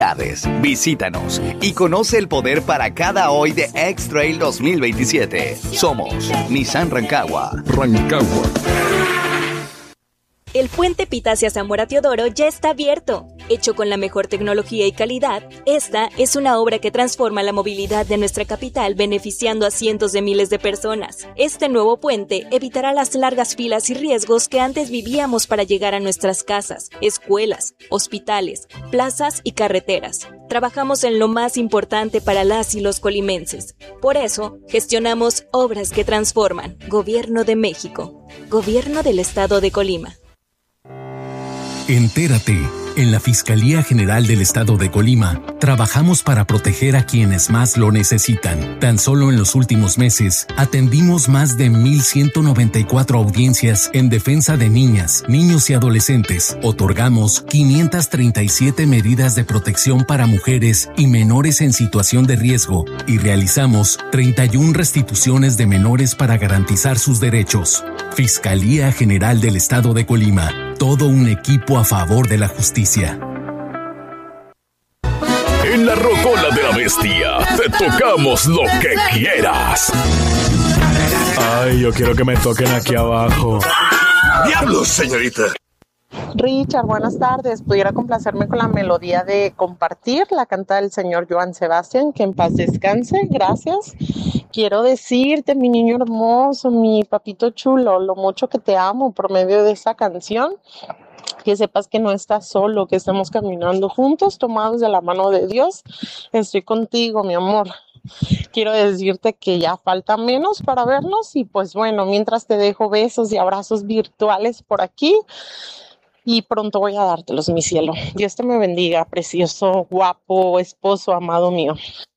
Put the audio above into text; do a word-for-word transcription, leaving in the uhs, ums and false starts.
Visítanos y conoce el poder para cada hoy de X-Trail dos mil veintisiete. Somos Nissan Rancagua. Rancagua. El puente Pitacia-Zamora Teodoro ya está abierto. Hecho con la mejor tecnología y calidad, esta es una obra que transforma la movilidad de nuestra capital, beneficiando a cientos de miles de personas. Este nuevo puente evitará las largas filas y riesgos que antes vivíamos para llegar a nuestras casas, escuelas, hospitales, plazas y carreteras. Trabajamos en lo más importante para las y los colimenses. Por eso, gestionamos obras que transforman. Gobierno de México. Gobierno del Estado de Colima. Entérate. En la Fiscalía General del Estado de Colima, trabajamos para proteger a quienes más lo necesitan. Tan solo en los últimos meses, atendimos más de mil ciento noventa y cuatro audiencias en defensa de niñas, niños y adolescentes. Otorgamos quinientas treinta y siete medidas de protección para mujeres y menores en situación de riesgo y realizamos treinta y una restituciones de menores para garantizar sus derechos. Fiscalía General del Estado de Colima. Todo un equipo a favor de la justicia. En la Rocola de la Bestia, te tocamos lo que quieras. Ay, yo quiero que me toquen aquí abajo. ¡Diablos, señorita! Richard, buenas tardes. ¿Pudiera complacerme con la melodía de Compartir? La canta el señor Joan Sebastián, que en paz descanse. Gracias. Quiero decirte, mi niño hermoso, mi papito chulo, lo mucho que te amo por medio de esa canción. Que sepas que no estás solo, que estamos caminando juntos, tomados de la mano de Dios. Estoy contigo, mi amor. Quiero decirte que ya falta menos para vernos y pues bueno, mientras te dejo besos y abrazos virtuales por aquí y pronto voy a dártelos, mi cielo. Dios te me bendiga, precioso, guapo, esposo, amado mío.